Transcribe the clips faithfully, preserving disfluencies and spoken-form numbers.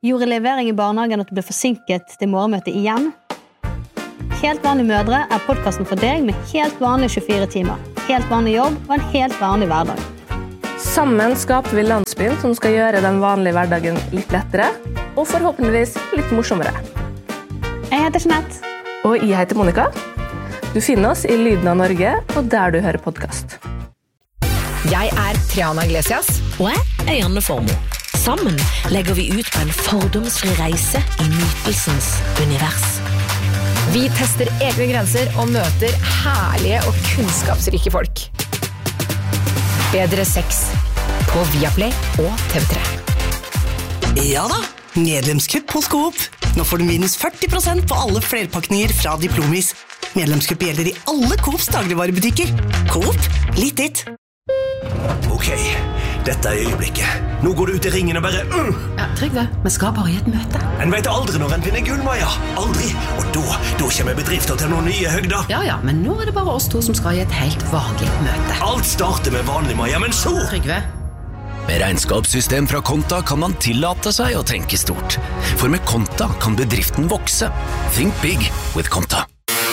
Gjorde levering i barnehagen at du ble forsinket til morgenmøtet igjen? Helt vanlige mødre er podcasten for deg med helt vanlige tjuefire timer, helt vanlig jobb og en helt vanlig hverdag. Sammen skaper vi landsbyen som skal gjøre den vanlige hverdagen litt lettere, og forhåpentligvis litt morsommere. Jeg heter Jeanette. Og jeg heter Monica. Du finner oss i Lyden av Norge, og der du hører podcast. Jeg er Triana Iglesias. Og jeg er Janne Formoe. Sammen legger vi ut på en fordomsfri reise i nytelsens univers. Vi tester egne grenser og møter herlige og kunnskapsrike folk. Bedre sex på Viaplay og T V tre. Ja da, medlemskupp hos Coop. Nå får du minus førti prosent på alle flerpakninger fra Diplomis. Medlemskupp gjelder i alle Coops dagligvarebutikker. Coop, litt ditt. Ok, dette er øyeblikket. Nå går du ut i ringen og bare... Mm. Ja, Trygve, vi skal bare i et møte. En vet aldri når en finner gull, Maja. Aldri. Og da, da kommer bedrifter til noen nye høgder. Ja, ja, men nå er det bare oss to som skal i et helt vanlig møte. Alt starter med vanlig, Maja, men så... Trygve. Med regnskapssystem fra Konta kan man tillate seg å tenke stort. For med Konta kan bedriften vokse. Think big with Konta.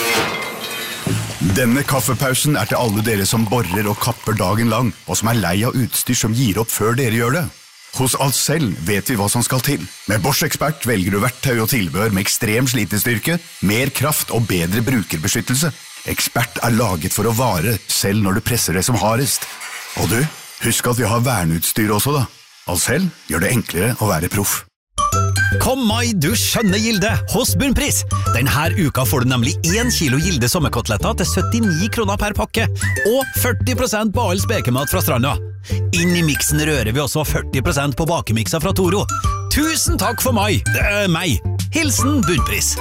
Denne kaffepausen er til alle dere som borer og kapper dagen lang, og som er lei av utstyr som gir opp før dere gjør det. Hos Ahlsell vet vi hva som skal til. Med Bosch Expert velger du verktøy og tilbehør med ekstrem slitestyrke, mer kraft og bedre brukerbeskyttelse. Expert er laget for å vare, selv når du presser det som hardest. Og du, husk at vi har verneutstyr også da. Ahlsell gjør det enklere å være proff. Kom mai, du skjønne Gilde, hos Bunnpris. Denne uka får du nemlig én kilo Gilde sommerkoteletter til syttini kroner per pakke, og førti prosent på all spekemat fra Stranda. Inn i miksen rører vi også førti prosent på bakemikser fra Toro. Tusen takk for mai, det er meg. Hilsen Bunnpris.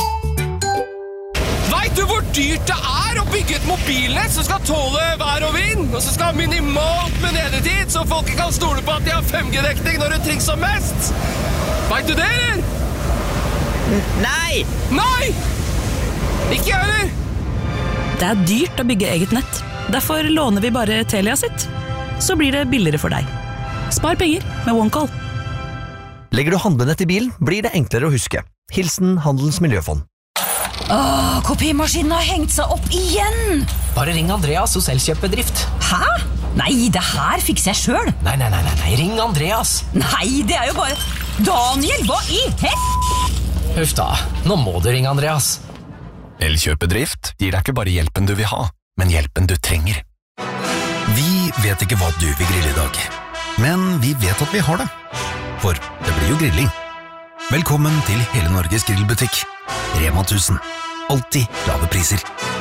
Vet du hvor dyrt det er å bygge et mobilnett som skal tåle vær og vind, og som skal ha minimalt med nedetid, så folk kan stole på at de har fem G-dekning når det trengs som mest? Vet du det, eller? Nei! Nei! Ikke jeg, eller? Det er dyrt å bygge eget nett. Derfor låner vi bare Telia sitt. Så blir det billigere for deg. Spar penger med OneCall. Legger du handlenett i bilen, blir det enklere å huske. Hilsen Handels Miljøfond. Åh, kopimaskinen har hengt seg opp igjen! Bare ring Andreas hos Elkjøp-bedrift. Hæ? Nei, det her fikser jeg selv. Nei, nei, nei, nei, ring Andreas. Nei, det er jo bare... Daniel, hva i hett? Huff da, nå må du ringe Andreas. Elkjøp-bedrift gir deg ikke bare hjelpen du vil ha, men hjelpen du trenger. Vi vet ikke hva du vil grille i dag, men vi vet at vi har det. For det blir jo grilling. Velkommen til Hele Norges grillbutikk. Rema tusen. Alltid lave priser.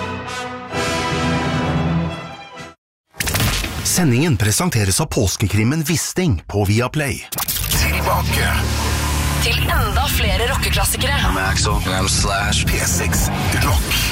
Sendingen presenteres av påskekrimmen Wisting på Viaplay. Tilbake. Til enda flere rockeklassikere. I'm Axel. I'm Slash. P seks. Rock.